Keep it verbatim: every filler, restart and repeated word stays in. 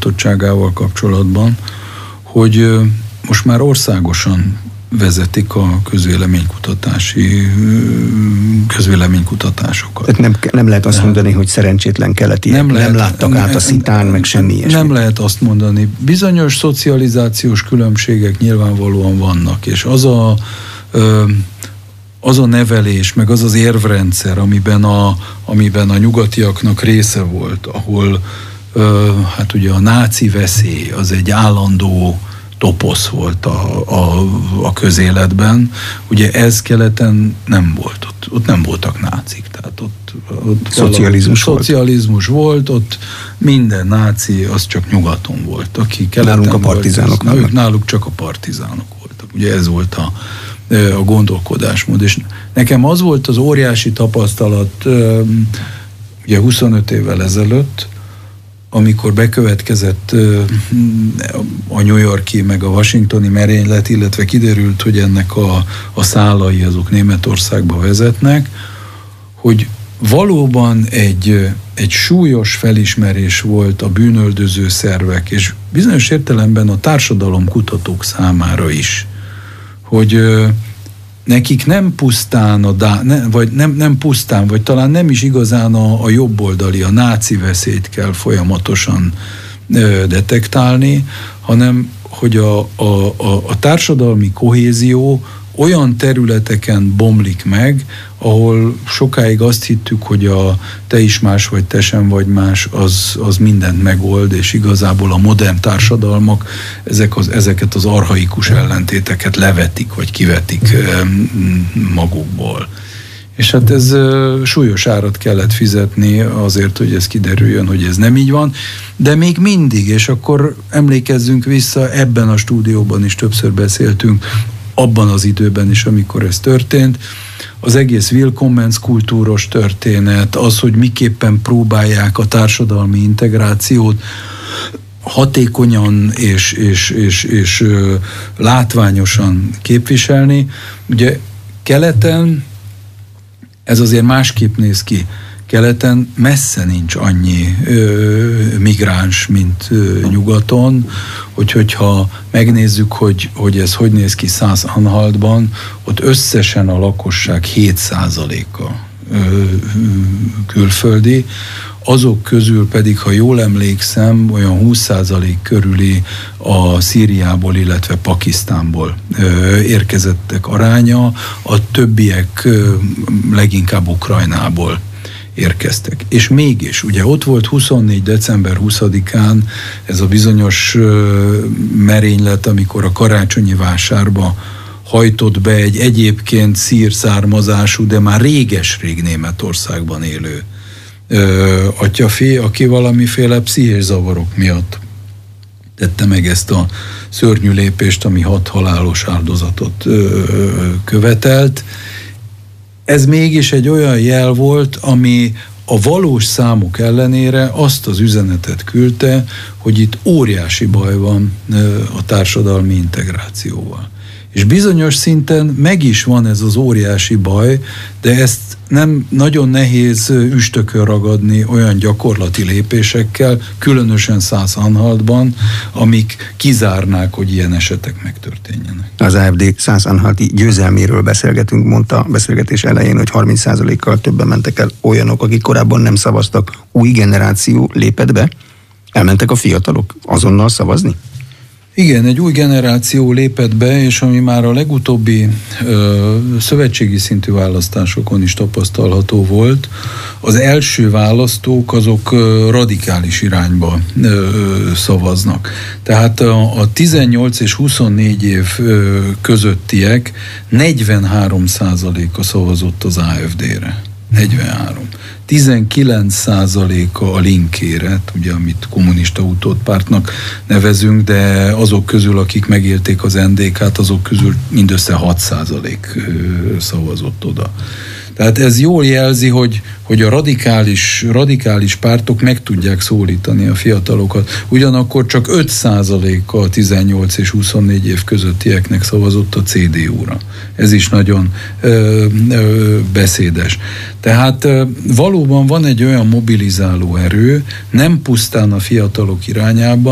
elhivatottságával kapcsolatban, hogy most már országosan vezetik a közvéleménykutatási közvéleménykutatásokat. Tehát nem, nem lehet azt mondani, hogy szerencsétlen keletiek nem, lehet, nem láttak nem, át a szitán, meg semmi ilyesmi. Nem lehet azt mondani. Bizonyos szocializációs különbségek nyilvánvalóan vannak, és az a, az a nevelés, meg az az érvrendszer, amiben a, amiben a nyugatiaknak része volt, ahol hát ugye a náci veszély az egy állandó toposz volt a, a, a közéletben. Ugye ez keleten nem volt, ott, ott nem voltak nácik, tehát ott, ott szocializmus, volt. szocializmus volt, ott minden náci az csak nyugaton volt. Aki keleten nálunk a partizánok volt, náluk, náluk csak a partizánok voltak. Ugye ez volt a, a gondolkodásmód. És nekem az volt az óriási tapasztalat ugye huszonöt évvel ezelőtt, amikor bekövetkezett a New York-i meg a washingtoni merénylet, illetve kiderült, hogy ennek a, a szálai azok Németországba vezetnek, hogy valóban egy, egy súlyos felismerés volt a bűnöldöző szervek, és bizonyos értelemben a társadalomkutatók számára is, hogy nekik nem pusztán, a dá, ne, vagy nem, nem pusztán, vagy talán nem is igazán a, a jobboldali, a náci veszélyt kell folyamatosan ö, detektálni, hanem hogy a, a, a, a társadalmi kohézió olyan területeken bomlik meg, ahol sokáig azt hittük, hogy a te is más vagy, te sem vagy más, az, az mindent megold, és igazából a modern társadalmak ezek az, ezeket az archaikus ellentéteket levetik, vagy kivetik magukból. És hát ez súlyos árat kellett fizetni azért, hogy ez kiderüljön, hogy ez nem így van, de még mindig, és akkor emlékezzünk vissza, ebben a stúdióban is többször beszéltünk, abban az időben is, amikor ez történt, az egész willkommens kultúros történet, az, hogy miképpen próbálják a társadalmi integrációt hatékonyan és, és, és, és ö, látványosan képviselni. Ugye keleten ez azért másképp néz ki. Keleten messze nincs annyi ö, migráns, mint ö, nyugaton, hogy, hogyha megnézzük, hogy, hogy ez hogy néz ki Szász-Anhaltban, ott összesen a lakosság hét százaléka ö, külföldi, azok közül pedig, ha jól emlékszem, olyan húsz százalék körüli a Szíriából, illetve Pakisztánból ö, érkezettek aránya, a többiek ö, leginkább Ukrajnából érkeztek. És mégis, ugye ott volt huszonnégy december huszadikán ez a bizonyos ö, merénylet, amikor a karácsonyi vásárba hajtott be egy egyébként szír származású, de már réges-rég Németországban élő ö, atyafi, aki valamiféle pszichés zavarok miatt tette meg ezt a szörnyű lépést, ami hat halálos áldozatot ö, követelt. Ez mégis egy olyan jel volt, ami a valós számok ellenére azt az üzenetet küldte, hogy itt óriási baj van a társadalmi integrációval. És bizonyos szinten meg is van ez az óriási baj, de ezt nem nagyon nehéz üstökön ragadni olyan gyakorlati lépésekkel, különösen Szász-Anhaltban, amik kizárnák, hogy ilyen esetek megtörténjenek. Az á ef dé Szász-Anhalti győzelméről beszélgetünk, mondta a beszélgetés elején, hogy harminc százalékkal többen mentek el olyanok, akik korábban nem szavaztak. Új generáció lépett be? Elmentek a fiatalok azonnal szavazni? Igen, egy új generáció lépett be, és ami már a legutóbbi ö, szövetségi szintű választásokon is tapasztalható volt, az első választók azok ö, radikális irányba ö, szavaznak. Tehát a, a tizennyolc és huszonnégy év ö, közöttiek negyvenhárom százaléka szavazott az á ef dé-re. negyvenhárom. tizenkilenc százaléka a Linkére, ugye, amit kommunista utódpártnak nevezünk, de azok közül, akik megélték az en dé ká-t, azok közül mindössze hat százalék szavazott oda. Tehát ez jól jelzi, hogy, hogy a radikális, radikális pártok meg tudják szólítani a fiatalokat. Ugyanakkor csak öt százaléka a tizennyolc és huszonnégy év közöttieknek szavazott a cé dé u-ra. Ez is nagyon ö, ö, beszédes. Tehát ö, valóban van egy olyan mobilizáló erő, nem pusztán a fiatalok irányában,